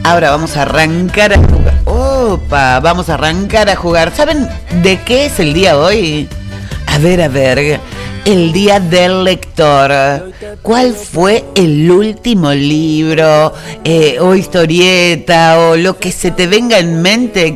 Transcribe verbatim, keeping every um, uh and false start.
Ahora vamos a arrancar a jugar. Opa, vamos a arrancar a jugar. ¿Saben de qué es el día hoy? A ver, a ver. El día del lector. ¿Cuál fue el último libro eh, o historieta o lo que se te venga en mente